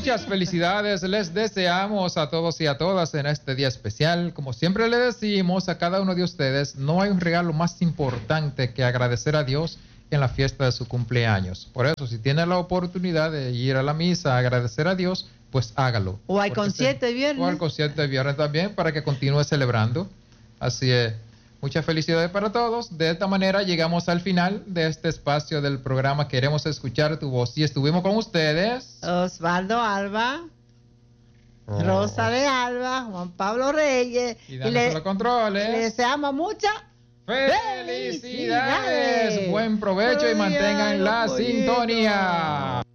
Muchas felicidades les deseamos a todos y a todas en este día especial. Como siempre le decimos a cada uno de ustedes, no hay un regalo más importante que agradecer a Dios en la fiesta de su cumpleaños. Por eso, si tiene la oportunidad de ir a la misa a agradecer a Dios, pues hágalo. O al concierto de viernes. O al concierto de viernes también, para que continúe celebrando. Así es. Muchas felicidades para todos. De esta manera llegamos al final de este espacio del programa Queremos Escuchar Tu Voz. Y estuvimos con ustedes Osvaldo Alba, Rosa de Alba, Juan Pablo Reyes. Y dándole los controles. Le deseamos muchas felicidades. Buen provecho y mantengan la sintonía.